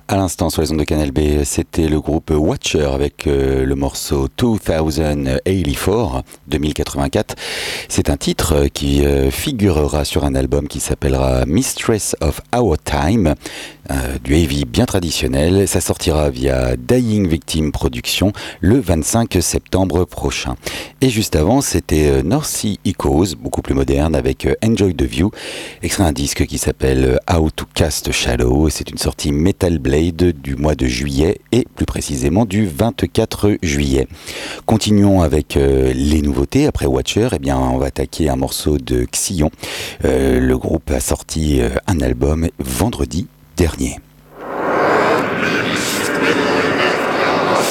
À l'instant, sur les ondes de Canal B, c'était le groupe Watcher avec le morceau 2084, 2084. C'est un titre qui figurera sur un album qui s'appellera Mistress of Our Time, du heavy bien traditionnel. Ça sortira via Dying Victim Productions le 25 septembre prochain. Et juste avant, c'était North Sea Echoes, beaucoup plus moderne, avec Enjoy the View, extrait un disque qui s'appelle How to Cast Shadow. C'est une sortie Metal Blade du mois de juillet et plus précisément du 24 juillet. Continuons avec les nouveautés. Après Watcher, eh bien, on va attaquer un morceau de Xyon. Le groupe a sorti un album vendredi dernier.